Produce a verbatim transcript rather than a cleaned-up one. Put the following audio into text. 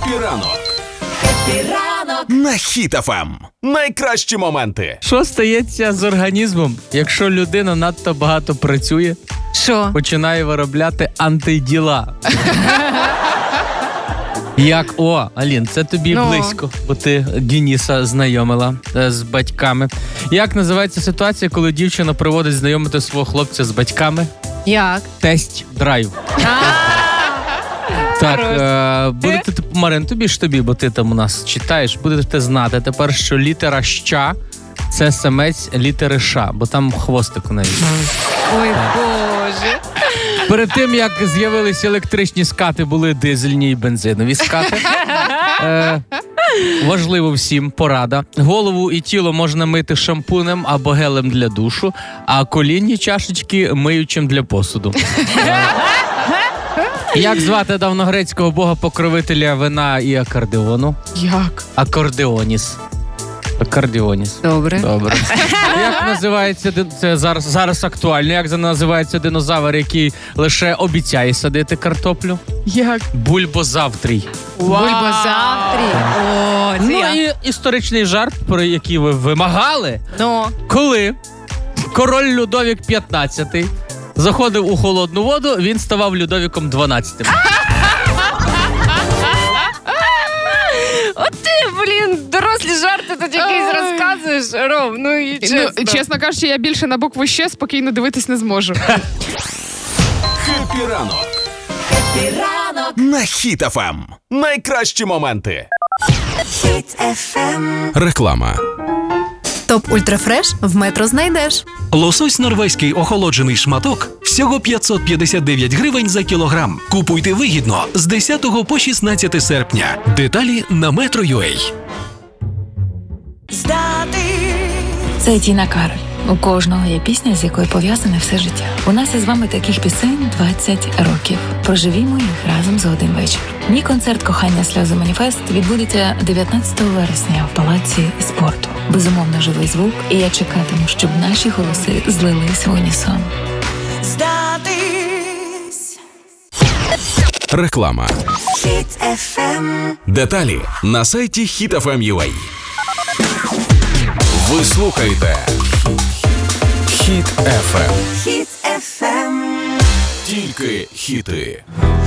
Хеппі ранок. Хеппі ранок. На Хіт еф ем. Найкращі моменти. Що стається з організмом, якщо людина надто багато працює? Що? Починає виробляти антиділа. Як, о, Алін, це тобі ну. близько, бо ти Дениса знайомила е, з батьками. Як називається ситуація, коли дівчина приводить знайомити свого хлопця з батьками? Як? Тесть-драйв. Так, е, будете, Марин, тобі ж тобі, бо ти там у нас читаєш, будете знати тепер, що літера «ща» – це самець літери «ша», бо там хвостик у неї. Ой, Боже. Перед тим, як з'явилися електричні скати, були дизельні і бензинові скати. Е, важливо всім порада. Голову і тіло можна мити шампунем або гелем для душу, а колінні чашечки миючим для посуду. Е, як звати давногрецького бога-покровителя вина і акордеону? Як? Акордеоніс. Акордеоніс. Добре. Добре. Як називається, це зараз, зараз актуально, як називається динозавр, який лише обіцяє садити картоплю? Як? Бульбозавтрій. Бульбозавтрій. О, це Ну я. і історичний жарт, про який ви вимагали, Ну. коли король Людовік п'ятнадцятий заходив у холодну воду, він ставав Людовіком дванадцятим. От ти, блін, дорослі жарти тут якісь розказуєш, Ром, ну і чесно. Ну, чесно кажучи, я більше на букву «щ» спокійно дивитись не зможу. Хеппі ранок. Хеппі ранок. На Хіт еф ем. Найкращі моменти. Хіт еф ем. Реклама. Топ Ультрафреш в Метро знайдеш. Лосось норвезький охолоджений шматок всього п'ятсот п'ятдесят дев'ять гривень за кілограм. Купуйте вигідно з десятого по шістнадцяте серпня. Деталі на метро крапка ю а. Це Тіна Кароль. У кожного є пісня, з якою пов'язане все життя. У нас із вами таких пісень двадцять років. Проживімо їх разом за один вечір. Мій концерт «Кохання, сльози, маніфест» відбудеться дев'ятнадцятого вересня в Палаці спорту. Безумовно, живий звук, і я чекатиму, щоб наші голоси злились в унісон. Реклама. Хіт еф ем. Деталі на сайті хіт еф ем крапка ю а. Ви слухаєте Хіт еф ем. Хіт еф ем. Тільки хіти.